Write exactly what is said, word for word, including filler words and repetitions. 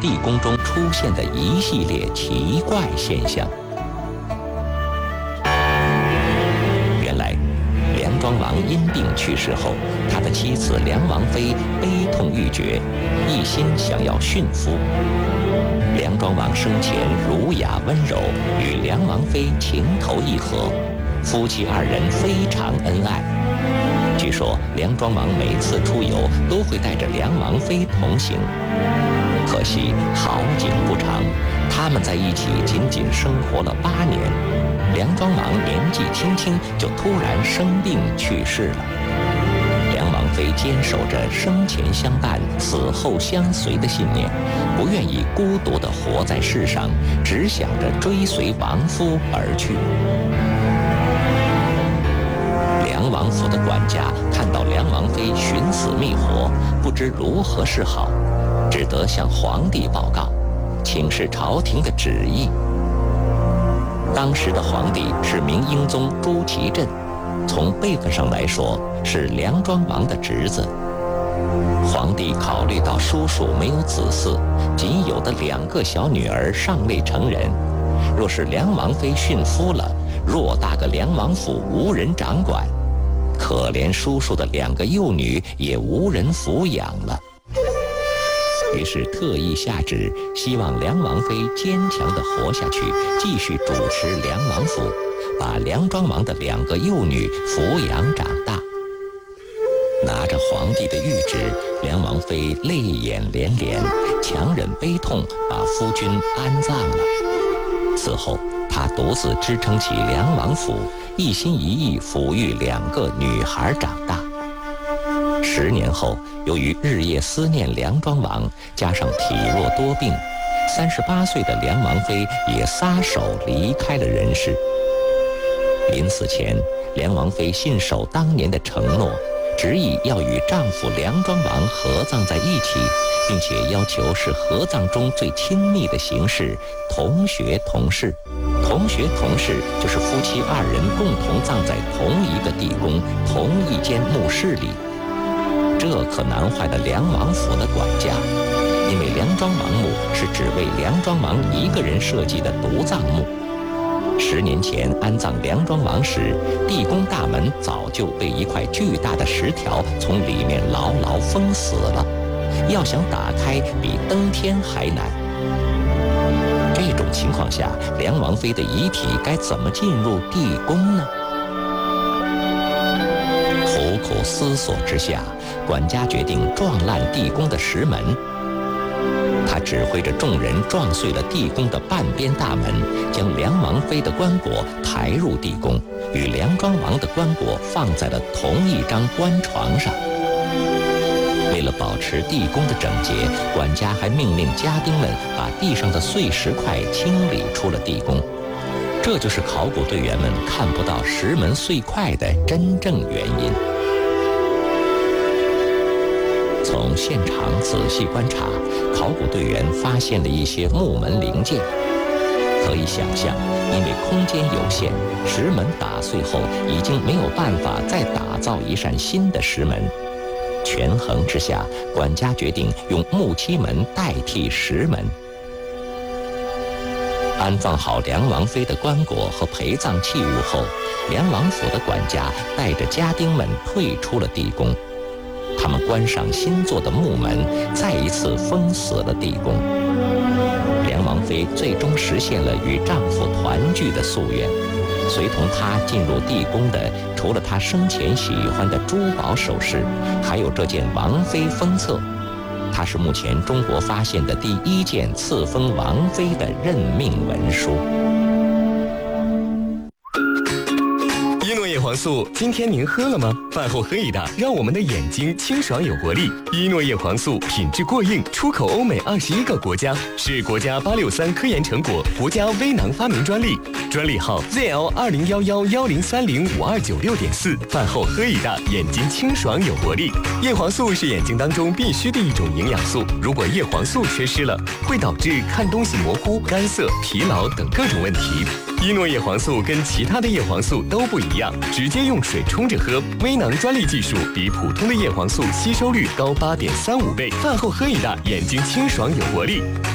地宫中出现的一系列奇怪现象。原来，梁庄王因病去世后，他的妻子梁王妃悲痛欲绝，一心想要殉夫。梁庄王生前儒雅温柔，与梁王妃情投意合，夫妻二人非常恩爱。据说梁庄王每次出游都会带着梁王妃同行。可惜好景不长，他们在一起仅仅生活了八年，梁庄王年纪轻轻就突然生病去世了。梁王妃坚守着生前相伴、死后相随的信念，不愿意孤独地活在世上，只想着追随亡夫而去。梁王府的管家看到梁王妃寻死觅活，不知如何是好，只得向皇帝报告，请示朝廷的旨意。当时的皇帝是明英宗朱祁镇，从辈分上来说是梁庄王的侄子。皇帝考虑到叔叔没有子嗣，仅有的两个小女儿尚未成人，若是梁王妃殉夫了，偌大个梁王府无人掌管，可怜叔叔的两个幼女也无人抚养了。于是特意下旨，希望梁王妃坚强地活下去，继续主持梁王府，把梁庄王的两个幼女抚养长大。拿着皇帝的谕旨，梁王妃泪眼连连，强忍悲痛，把夫君安葬了。此后，她独自支撑起梁王府，一心一意抚育两个女孩长大。十年后，由于日夜思念梁庄王，加上体弱多病，三十八岁的梁王妃也撒手离开了人世。临死前，梁王妃信守当年的承诺，执意要与丈夫梁庄王合葬在一起，并且要求是合葬中最亲密的形式，同学同室。同学同室就是夫妻二人共同葬在同一个地宫、同一间墓室里。这可难坏了梁王府的管家，因为梁庄王墓是只为梁庄王一个人设计的独葬墓。十年前安葬梁庄王时，地宫大门早就被一块巨大的石条从里面牢牢封死了，要想打开比登天还难。这种情况下，梁王妃的遗体该怎么进入地宫呢？苦苦思索之下，管家决定撞烂地宫的石门。他指挥着众人撞碎了地宫的半边大门，将梁王妃的棺椁抬入地宫，与梁庄王的棺椁放在了同一张棺床上。为了保持地宫的整洁，管家还命令家丁们把地上的碎石块清理出了地宫。这就是考古队员们看不到石门碎块的真正原因。从现场仔细观察，考古队员发现了一些木门零件。可以想象，因为空间有限，石门打碎后已经没有办法再打造一扇新的石门。权衡之下，管家决定用木漆门代替石门。安葬好梁王妃的棺椁和陪葬器物后，梁王府的管家带着家丁们退出了地宫。他们关上新做的木门，再一次封死了地宫。梁王妃最终实现了与丈夫团聚的夙愿。随同她进入地宫的，除了她生前喜欢的珠宝首饰，还有这件王妃封册。它是目前中国发现的第一件赐封王妃的任命文书。 伊诺叶黄素，今天您喝了吗？饭后喝一大，让我们的眼睛清爽有活力。伊诺叶黄素品质过硬，出口欧美二十一个国家，是国家八六三科研成果，国家微囊发明专利，专利号 Z L 二零一一一零三零五二九六点四。饭后喝一大，眼睛清爽有活力。叶黄素是眼睛当中必须的一种营养素，如果叶黄素缺失了，会导致看东西模糊、干涩、疲劳等各种问题。伊诺叶黄素跟其他的叶黄素都不一样，直接用水冲着喝，微囊专利技术比普通的叶黄素吸收率高八点三五倍。饭后喝一大，眼睛清爽有活力。